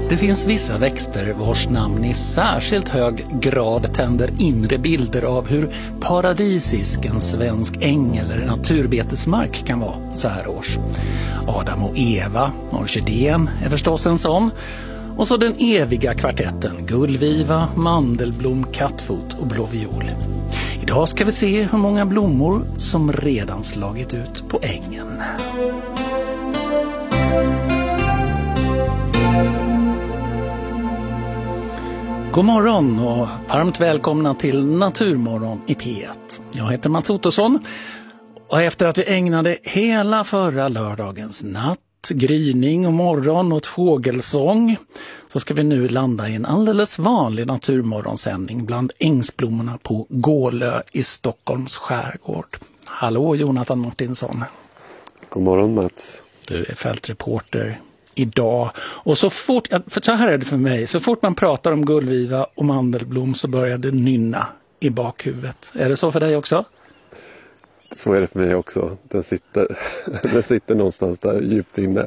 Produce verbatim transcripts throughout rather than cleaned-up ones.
Det finns vissa växter vars namn i särskilt hög grad tänder inre bilder av hur paradisisk en svensk äng eller naturbetesmark kan vara så här års. Adam och Eva, orkidén är förstås en sån. Och så den eviga kvartetten gullviva, mandelblom, kattfot och blåviol. Idag ska vi se hur många blommor som redan slagit ut på ängen. God morgon och varmt välkomna till Naturmorgon i P ett. Jag heter Mats Ottosson och efter att vi ägnade hela förra lördagens natt, gryning och morgon och fågelsång så ska vi nu landa i en alldeles vanlig naturmorgonsändning bland ängsblommorna på Gålö i Stockholms skärgård. Hallå Jonathan Martinsson. God morgon Mats. Du är fältreporter idag. Och så fort, för så här är det för mig, så fort man pratar om gullviva och mandelblom så börjar det nynna i bakhuvudet. Är det så för dig också? Så är det för mig också. Den sitter, den sitter någonstans där djupt inne.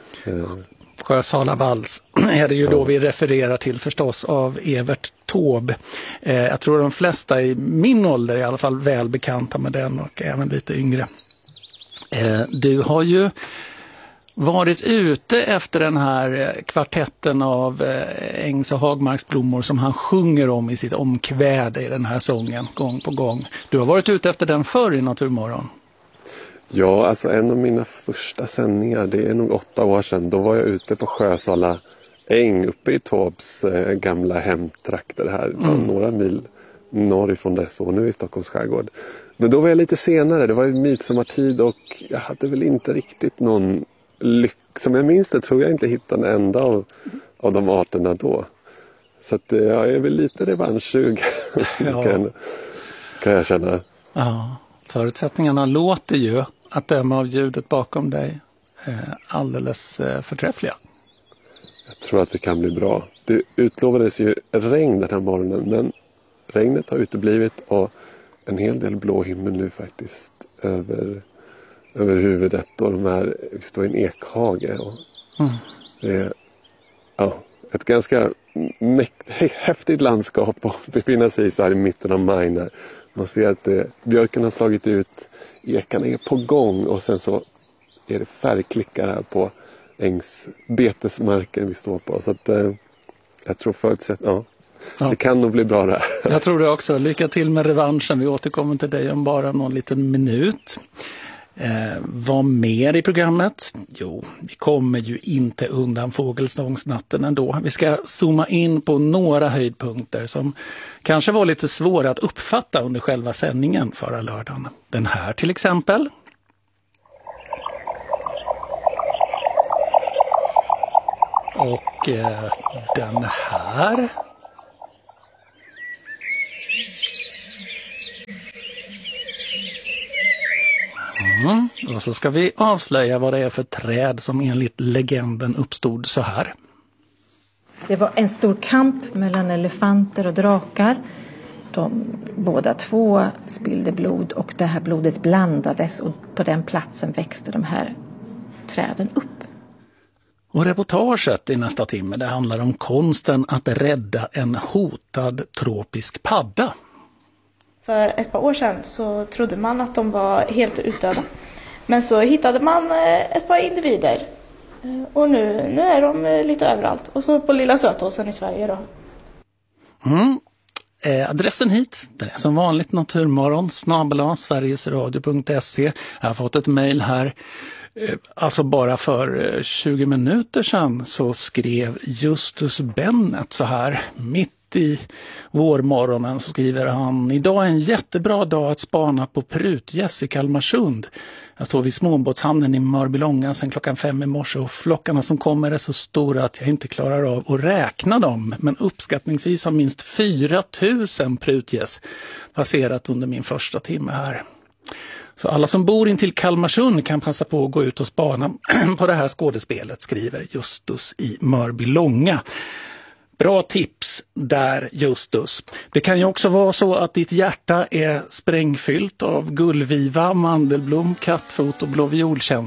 Sjösala vals är det ju då vi refererar till förstås av Evert Taube. Eh, jag tror de flesta i min ålder är i alla fall väl bekanta med den och även lite yngre. Eh, du har ju varit ute efter den här kvartetten av eh, ängs- och hagmarksblommor som han sjunger om i sitt omkväde i den här sången gång på gång. Du har varit ute efter den förr i Naturmorgon. Ja, alltså en av mina första sändningar, det är nog åtta år sedan. Då var jag ute på Sjösala äng uppe i Taubes eh, gamla hemtrakter här. Mm. Några mil norrifrån dess och nu i Stockholms skärgård. Men då var jag lite senare, det var ju midsommartid och jag hade väl inte riktigt någon lyck. Som jag minns det tror jag inte hittade en enda av, av de arterna då. Så att ja, jag är väl lite revanschsug ja. kan, kan jag känna. Ja, förutsättningarna låter ju att döma av ljudet bakom dig eh, alldeles eh, förträffliga. Jag tror att det kan bli bra. Det utlovades ju regn den här morgonen men regnet har uteblivit och en hel del blå himmel nu faktiskt över, över huvudet och de här, vi står i en ekhage och mm. det är ja, ett ganska mäkt, häftigt landskap att befinna sig i så här i mitten av maj när man ser att det, björken har slagit ut, ekarna är på gång och sen så är det färgklickar här på ängsbetesmarken vi står på. Så att eh, jag tror förutsatt, ja, ja, det kan nog bli bra där. Jag tror det också. Lycka till med revanschen. Vi återkommer till dig om bara någon liten minut. Eh, vad mer i programmet? Jo, vi kommer ju inte undan fågelstångsnatten ändå. Vi ska zooma in på några höjdpunkter som kanske var lite svåra att uppfatta under själva sändningen förra lördagen. Den här till exempel. Och eh, den här. Mm. Och så ska vi avslöja vad det är för träd som enligt legenden uppstod så här. Det var en stor kamp mellan elefanter och drakar. De båda två spillde blod och det här blodet blandades och på den platsen växte de här träden upp. Och reportaget i nästa timme det handlar om konsten att rädda en hotad tropisk padda. För ett par år sedan så trodde man att de var helt utdöda. Men så hittade man ett par individer. Och nu, nu är de lite överallt. Och så på Lilla Sötåsen i Sverige då. Mm. Eh, adressen hit, det är som vanligt Naturmorgon, snabel-a sverigesradio punkt se. Jag har fått ett mejl här. Eh, alltså bara för tjugo minuter sedan så skrev Justus Bennet så här. Mitt i vårmorgonen så skriver han: idag är en jättebra dag att spana på prutgäss i Kalmarsund. Jag står vid småbåtshamnen i Mörbylånga sedan klockan fem i morse och flockarna som kommer är så stora att jag inte klarar av att räkna dem. Men uppskattningsvis har minst fyra tusen prutgäss passerat under min första timme här. Så alla som bor in till Kalmarsund kan passa på att gå ut och spana på det här skådespelet, skriver Justus i Mörbylånga. Bra tips där, Justus. Det kan ju också vara så att ditt hjärta är sprängfyllt av gullviva, mandelblom, kattfot och blåviolkänslor.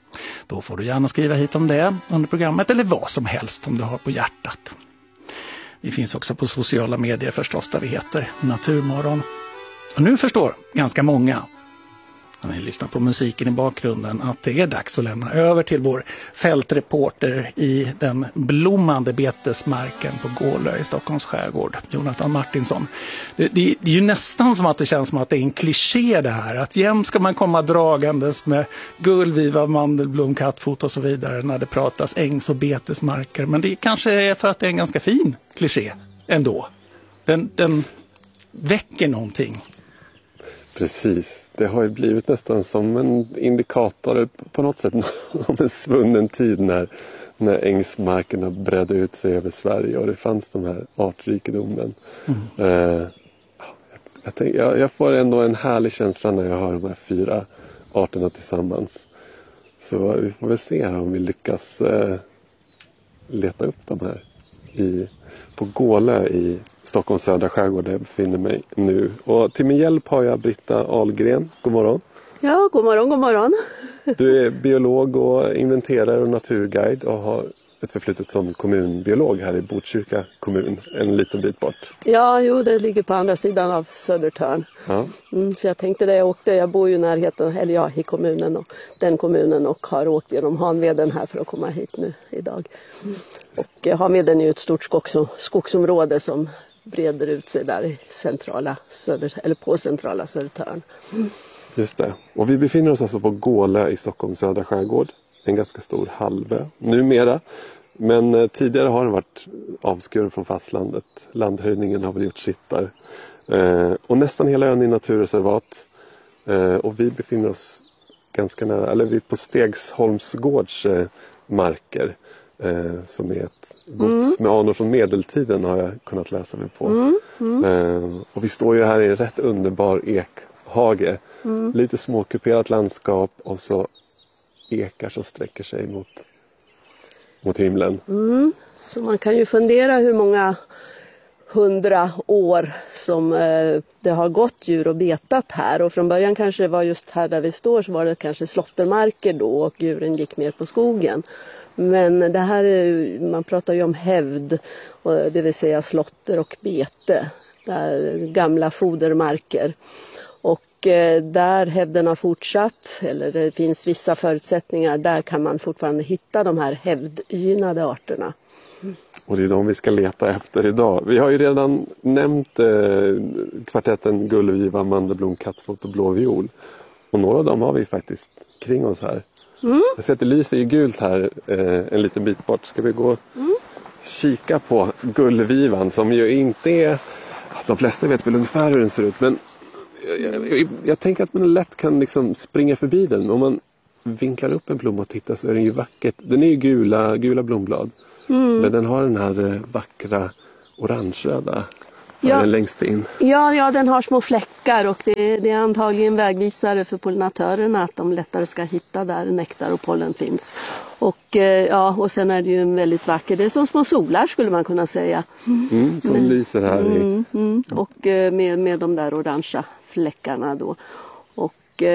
Då får du gärna skriva hit om det under programmet eller vad som helst som du har på hjärtat. Vi finns också på sociala medier förstås där vi heter Naturmorgon. Och nu förstår ganska många, när ni lyssnar på musiken i bakgrunden, att det är dags att lämna över till vår fältreporter i den blommande betesmarken på Gålö i Stockholms skärgård, Jonathan Martinsson. Det, det, det är ju nästan som att det känns som att det är en kliché det här, att jämt ska man komma dragandes med gullviva, mandelblom, kattfot och så vidare när det pratas ängs- och betesmarker. Men det kanske är för att det är en ganska fin kliché ändå. Den, den väcker någonting. Precis, det har ju blivit nästan som en indikator på något sätt om en svunnen tid när, när ängsmarkerna bredde ut sig över Sverige och det fanns de här artrikedomen. Mm. Eh, jag, tänk, jag, jag får ändå en härlig känsla när jag hör de här fyra arterna tillsammans. Så vi får väl se här om vi lyckas eh, leta upp de här i, på Gålö i Stockholms södra skärgård där jag befinner mig nu. Och till min hjälp har jag Britta Ahlgren. God morgon. Ja, god morgon, god morgon. Du är biolog och inventerare och naturguide och har ett förflutet som kommunbiolog här i Botkyrka kommun, en liten bit bort. Ja, jo, det ligger på andra sidan av Södertörn. Ja. Mm, så jag tänkte det, jag åkte, jag bor ju i närheten, eller ja, i kommunen och den kommunen och har åkt genom Hanveden här för att komma hit nu idag. Mm. Och Hanveden är ju ett stort skogs, skogsområde som breder ut sig där i centrala söder, eller på centrala Södertörn. Mm. Just det. Och vi befinner oss alltså på Gålö i Stockholms södra skärgård. En ganska stor halvö numera. Men eh, tidigare har den varit avskuren från fastlandet. Landhöjningen har väl gjort sitt där. Eh, och nästan hela ön är naturreservat. Eh, och vi befinner oss ganska nära, eller vi är på Stegsholmsgårds eh, marker. Eh, som är ett gods med anor från medeltiden har jag kunnat läsa mig på. Mm. Mm. Eh, och vi står ju här i en rätt underbar ekhage. Mm. Lite småkuperat landskap och så ekar som sträcker sig mot, mot himlen. Mm. Så man kan ju fundera hur många hundra år som eh, det har gått djur och betat här. Och från början kanske det var just här där vi står så var det kanske slåttermarker då och djuren gick mer på skogen. Men det här är, man pratar ju om hävd, och det vill säga slåtter och bete, där gamla fodermarker. Och eh, där hävden har fortsatt, eller det finns vissa förutsättningar, där kan man fortfarande hitta de här hävdgynade arterna. Mm. Och det är de vi ska leta efter idag. Vi har ju redan nämnt eh, kvartetten gullviva, mandelblom, kattfot och blåviol. Och några av dem har vi faktiskt kring oss här. Mm. Jag ser att det lyser i gult här eh, en liten bit bort. Ska vi gå och mm. kika på gullvivan som ju inte är... De flesta vet väl ungefär hur den ser ut, men jag, jag, jag tänker att man lätt kan liksom springa förbi den. Om man vinklar upp en blomma och tittar så är den ju vackert. Den är ju gula, gula blomblad. Mm. Men den har den här vackra orangeröda ja. längst in. Ja, ja, den har små fläckar och det, det är antagligen vägvisare för pollinatörerna att de lättare ska hitta där nektar och pollen finns. Och, ja, och sen är det ju en väldigt vacker, det är som små solar skulle man kunna säga. Mm, som Men, lyser här i. Mm, mm, och med, med de där orangea fläckarna då. Och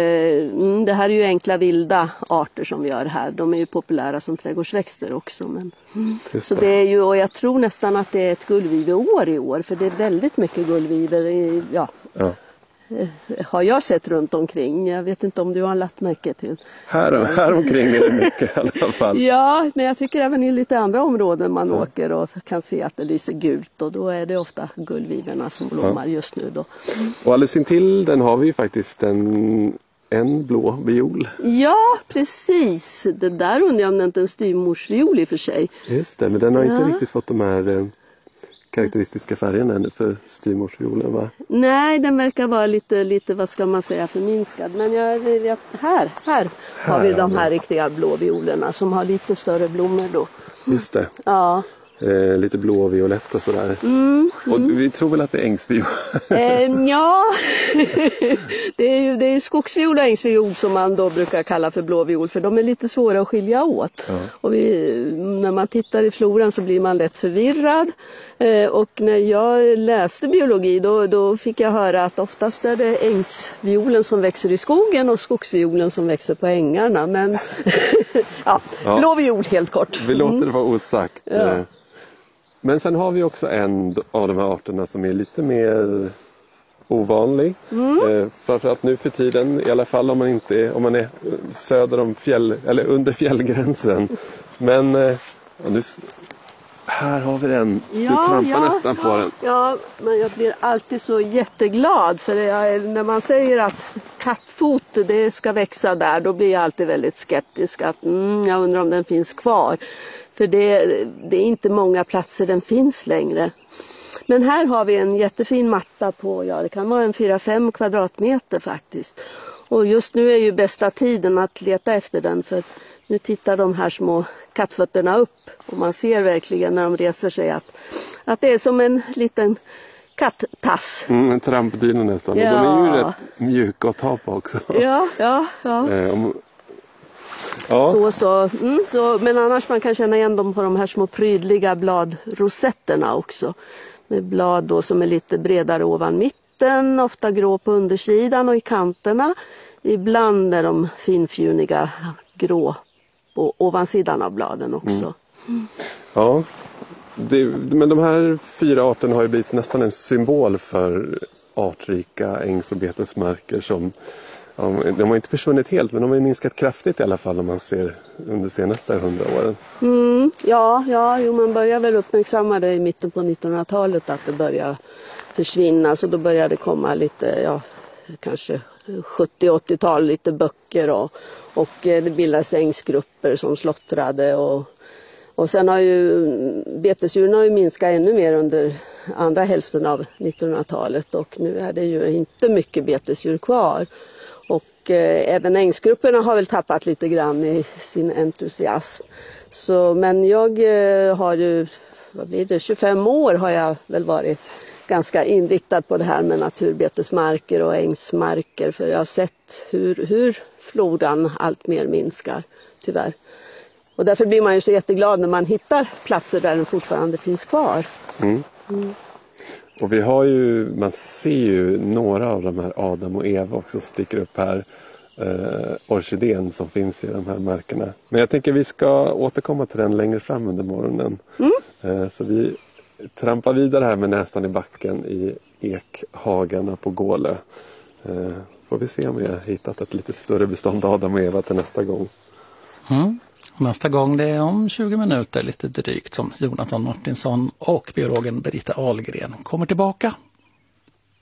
Mm, det här är ju enkla vilda arter som vi gör här. De är ju populära som trädgårdsväxter också. Men... Mm. Så det är ju, och jag tror nästan att det är ett gullviveår i år. För det är väldigt mycket gullviver. I, ja, ja. Har jag sett runt omkring. Jag vet inte om du har lagt märke till. Här, här omkring är det mycket i alla fall. Ja, men jag tycker även i lite andra områden man ja. åker och kan se att det lyser gult. Och då är det ofta gullviverna som blommar ja. just nu då. Och alldeles intill den har vi ju faktiskt en, en blå viol. Ja, precis. Det där undrar jag om det inte är en styvmorsviol i och för sig. Just det, men den har ja. inte riktigt fått de här... karaktäristiska färgerna ännu för styvmorsviolen, va? Nej, den verkar vara lite, lite vad ska man säga, förminskad. Men jag, jag, här, här, här har vi de här riktiga blå violerna som har lite större blommor då. Just det. Ja. eh, lite blåviolett och sådär. Mm, och mm. vi tror väl att det är ängsviol? Eh, ja, det är ju det är skogsviol och ängsviol som man då brukar kalla för blåviol, för de är lite svåra att skilja åt. Ja. Och vi, när man tittar i floran så blir man lätt förvirrad. Eh, och när jag läste biologi då, då fick jag höra att oftast är det ängsviolen som växer i skogen och skogsviolen som växer på ängarna. Men ja, ja, blåviol helt kort. Vi låter det vara osagt. Ja. Men sen har vi också en av de här arterna som är lite mer ovanlig. Mm. Eh, framförallt nu för tiden, i alla fall om man inte är, om man är söder om fjäll, eller under fjällgränsen. Men eh, ja, nu, här har vi den. Ja, du trampar ja, nästan ja, på den. Ja, men jag blir alltid så jätteglad för jag, när man säger att kattfot det ska växa där, då blir jag alltid väldigt skeptisk att mm, jag undrar om den finns kvar. För det, det är inte många platser den finns längre. Men här har vi en jättefin matta på, ja det kan vara en fyra fem kvadratmeter faktiskt. Och just nu är ju bästa tiden att leta efter den, för nu tittar de här små kattfötterna upp och man ser verkligen när de reser sig att, att det är som en liten kattass. Mm, en trampdyna nästan. Ja. Och de är ju rätt mjuka att ta på också. Ja, ja, ja. eh, om... ja. Så, så, mm, så, men annars man kan känna igen dem på de här små prydliga bladrosetterna också. Med blad då som är lite bredare ovan mitten, ofta grå på undersidan och i kanterna. Ibland är de finfjuniga grå på ovansidan av bladen också. Mm. Mm. Ja, det, men de här fyra arterna har ju blivit nästan en symbol för artrika ängs- och betesmarker som, ja, de har inte försvunnit helt, men de har minskat kraftigt i alla fall om man ser under de senaste hundra åren. Mm, ja, ja jo, man börjar väl uppmärksamma det i mitten på nittonhundratalet att det börjar försvinna, så då började det komma lite, ja, kanske sjuttio-åttiotal lite böcker och, och det bildades ängsgrupper som slottrade och, och sen har ju betesdjuren har ju minskat ännu mer under andra hälften av nittonhundratalet och nu är det ju inte mycket betesdjur kvar. Och eh, även ängsgrupperna har väl tappat lite grann i sin entusiasm. Så, men jag eh, har ju, vad blir det, tjugofem år har jag väl varit ganska inriktad på det här med naturbetesmarker och ängsmarker. För jag har sett hur, hur floran allt mer minskar, tyvärr. Och därför blir man ju så jätteglad när man hittar platser där den fortfarande finns kvar. Mm. Mm. Och vi har ju, man ser ju några av de här Adam och Eva också sticker upp här. Eh, orkidén som finns i de här markerna. Men jag tänker vi ska återkomma till den längre fram under morgonen. Mm. Eh, så vi trampar vidare här med nästan i backen i ekhagarna på Gålö. Eh, får vi se om vi har hittat ett lite större bestånd av Adam och Eva till nästa gång. Mm. Nästa gång det är om tjugo minuter lite drygt som Jonathan Martinsson och biologen Britta Ahlgren kommer tillbaka.